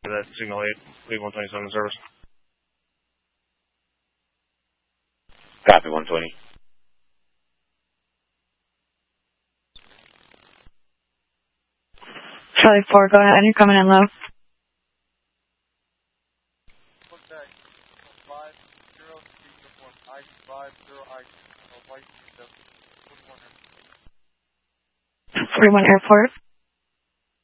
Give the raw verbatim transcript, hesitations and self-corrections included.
That signal eight, lead one twenty-seven service. Copy, one twenty. Charlie four, go ahead. You're coming in low. forty-one Airport.